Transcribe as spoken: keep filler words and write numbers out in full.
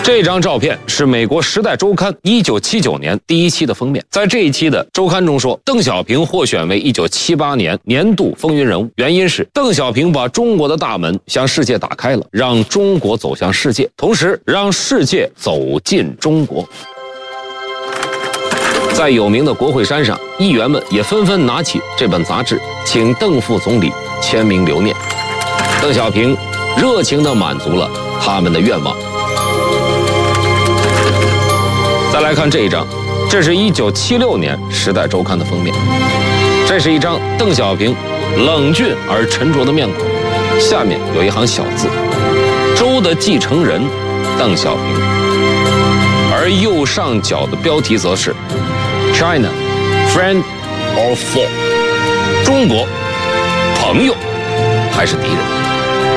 这张照片是美国《时代周刊》一九七九年第一期的封面。在这一期的周刊中说，邓小平获选为一九七八年年度风云人物，原因是邓小平把中国的大门向世界打开了，让中国走向世界，同时让世界走进中国。在有名的国会山上，议员们也纷纷拿起这本杂志，请邓副总理签名留念。邓小平热情地满足了他们的愿望。再来看这一张，这是一九七六年《时代周刊》的封面。这是一张邓小平冷峻而沉着的面孔，下面有一行小字：周的继承人邓小平。而右上角的标题则是 China, friend or foe？ 中国，朋友还是敌人？